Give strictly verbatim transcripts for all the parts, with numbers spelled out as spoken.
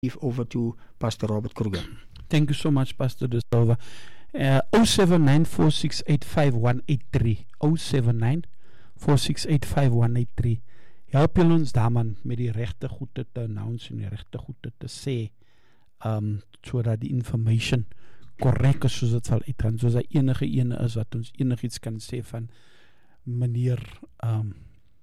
give over to Pastor Robert Kruger. Thank you so much, Pastor De Silva. Uh, oh seven nine, four six eight, five one eight three. oh seven nine, four six eight, five one eight three. Help julle ons daar man met die regte goede te announce en die regte goede te sê, um, sodat die information korrek is soos dit sal uitgaan, soos daar enige ene is wat ons enigiets kan sê van meneer um,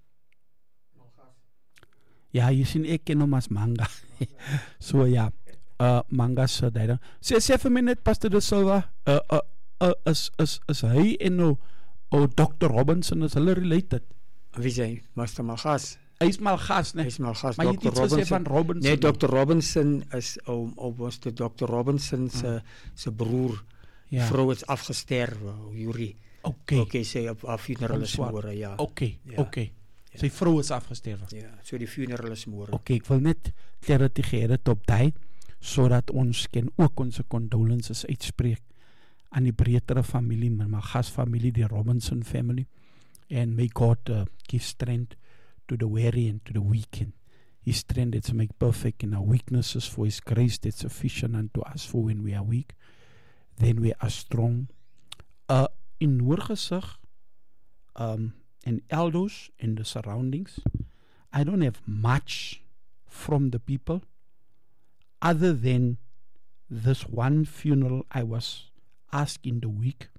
ja, jy sien ek ken hom as Manga. So ja, uh, Manga se daai. Sê sê vir my net, Pastor De Silva, uh, uh, uh, is is is hy en nou o dokter Robinson, is hulle related? Wie sê? Master Malgas. Hy is Malgas, né? Hy is Malgas. Maar jy het iets gesê van Robinson. Nee, dokter Robinson is om op ons te dokter Robinson se se broer. Ja. Vrou is afgesterwe, Yuri. Okay. Okay, sê op af funeral is môre, ja. Okay, ja. Okay. Ja. Sy vrou is afgesterwe. Ja, so die funeral is môre. Okay, ek wil net clarity gee dit op daai, sodat ons kan ook ons condolences uitspreek aan die breedere familie, my gasfamilie, die Robinson family, and may God uh, give strength to the weary and to the weak, and His strength is to make perfect in our weaknesses, for His grace that's sufficient unto us, for when we are weak, then we are strong. Uh, in Noorgesig, um, in Eldos, in the surroundings, I don't have much from the people, other than this one funeral I was asked in the week.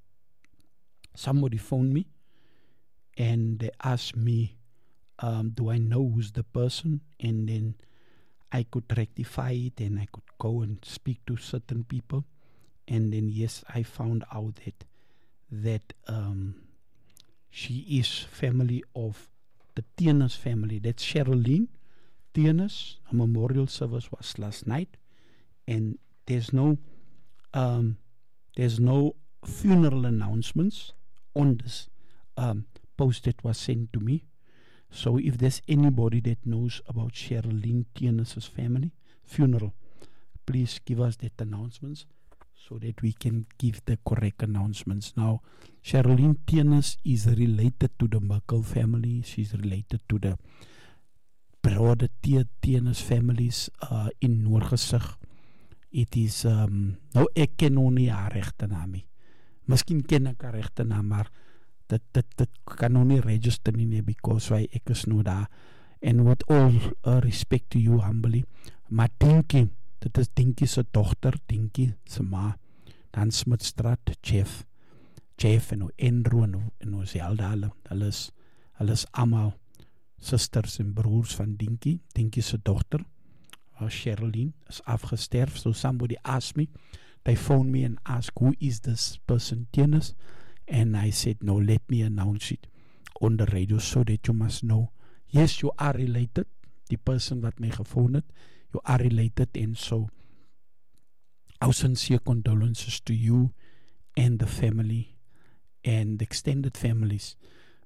Somebody phoned me and they asked me, um, do I know who's the person? And then I could rectify it and I could go and speak to certain people. And then yes, I found out that that um, she is family of the Tienes family. That's Sherilyn Tienes. A memorial service was last night, and there's no um, there's no funeral announcements on this um, post that was sent to me. So if there's anybody that knows about Sherilyn Tienes' family funeral, please give us that announcements so that we can give the correct announcements. Now, Sherilyn Tienes is related to the Merkel family. She's related to the broader Tienes families uh, in Noorgesig. It is, um, nou ek ken nou nie haar regte naam nie. Miskien ken ek haar regte naam, maar dit, dit, dit kan nou nie register nie, because why ek is nou daar. And with all uh, respect to you humbly, maar Dinkie, dit is Dinkie se dogter, Dinkie se ma, dan Smitstraat, Jeff, Jeff en Andrew en, en Zelda, hulle, hulle is, hulle is allemaal sisters en broers van Dinkie, Dinkie se dogter, uh, Sherilyn, is afgesterf. So somebody asked me, they phoned me and asked, who is this person, Tienes? And I said, no, let me announce it on the radio so that you must know. Yes, you are related, die person wat my gephone het, you are related, and so our sincere condolences to you and the family and the extended families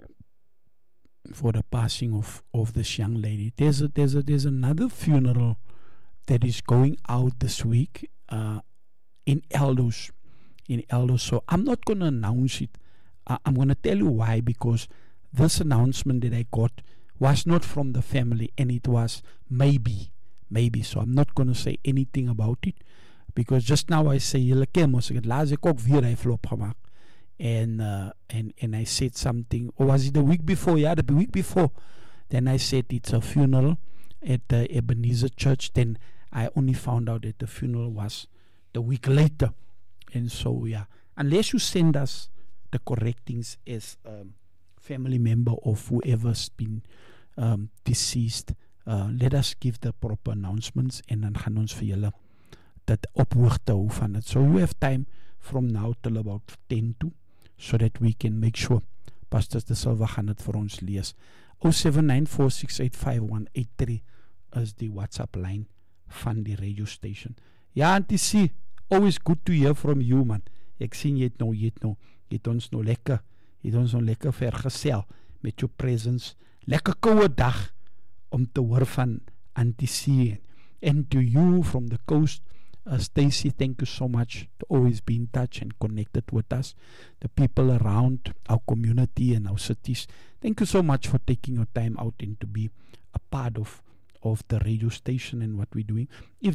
for the passing of, of this young lady. There's a, there's a, there's another funeral that is going out this week uh, in Eldos, in Eldos. So I'm not going to announce it. Uh, I'm going to tell you why, because this announcement that I got was not from the family, and it was maybe, maybe. So I'm not going to say anything about it, because just now I say, julle ken mos, ek het laas ek ook weer hy flop gemaak. And, uh, and, and I said something, or was it the week before? Yeah, the week before. Then I said it's a funeral at the Ebenezer Church. Then I only found out that the funeral was the week later. And so, yeah, unless you send us the correct things as a um, family member of whoever's been um, deceased, uh, let us give the proper announcements, and dan gaan ons vir julle dit op hoogte hou van het. So you have time from now till about ten to, so that we can make sure Pastor De Silva gaan het vir ons lees. oh seven nine, four six eight, five one eight three is die WhatsApp line van die radio station. Ja, Auntie C, always good to hear from you, man. Ek sien jy het nou, jy het nou, jy het ons nou lekker, jy het ons nou lekker vergesel met jou presence. Lekker koue dag om te hoor van Auntie C. And to you from the coast, uh, Stacy, thank you so much to always be in touch and connected with us, the people around our community and our cities. Thank you so much for taking your time out and to be a part of of the radio station and what we're doing. If